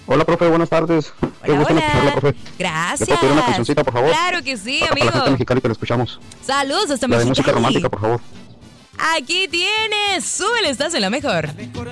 Hola, profe, buenas tardes. Qué Hola, gusto hola. escucharla, profe. Gracias. ¿Le puedo pedir una cancioncita, por favor? Claro que sí, Para la gente amigo. mexicana que la escuchamos. Saludos hasta La de música Mexicali. romántica, por favor. Aquí tienes. Súbele, estás en la mejor.